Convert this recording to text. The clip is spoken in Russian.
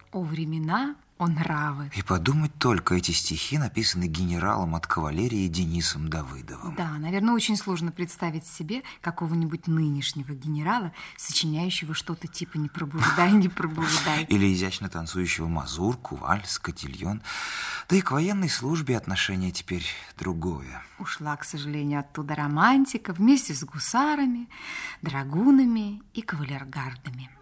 О времена, о нравы. И подумать только, эти стихи написаны генералом от кавалерии Денисом Давыдовым. Да, наверное, очень сложно представить себе какого-нибудь нынешнего генерала, сочиняющего что-то типа «Не пробуждай, не пробуждай». Или изящно танцующего мазурку, вальс, котильон. Да и к военной службе отношение теперь другое. Ушла, к сожалению, оттуда романтика вместе с гусарами, драгунами и кавалергардами.